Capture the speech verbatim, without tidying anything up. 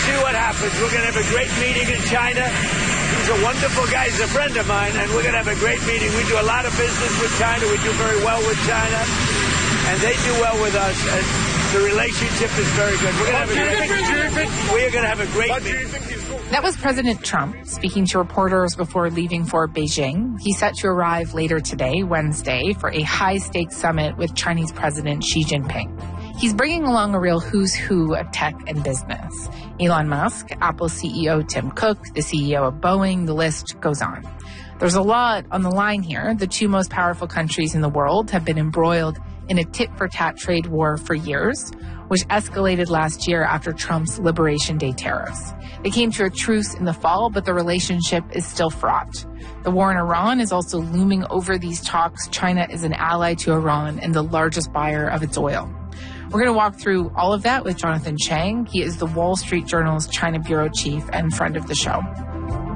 see what happens. We're going to have a great meeting in China. He's a wonderful guy. He's a friend of mine, and we're going to have a great meeting. We do a lot of business with China. We do very well with China, and they do well with us. And the relationship is very good. We're going to have a great, we are going to have a great meeting. That was President Trump speaking to reporters before leaving for Beijing. He's set to arrive later today, Wednesday, for a high-stakes summit with Chinese President Xi Jinping. He's bringing along a real who's who of tech and business. Elon Musk, Apple C E O Tim Cook, the C E O of Boeing, the list goes on. There's a lot on the line here. The two most powerful countries in the world have been embroiled in a tit-for-tat trade war for years, which escalated last year after Trump's Liberation Day tariffs. They came to a truce in the fall, but the relationship is still fraught. The war in Iran is also looming over these talks. China is an ally to Iran and the largest buyer of its oil. We're going to walk through all of that with Jonathan Chang. He is the Wall Street Journal's China bureau chief and friend of the show.